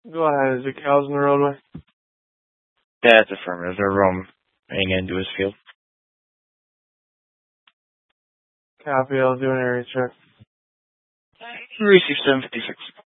Go ahead. Is there cows in the roadway? Yeah, it's affirmative. They're roaming into his field. Copy. I'll do an area check. Receive 756.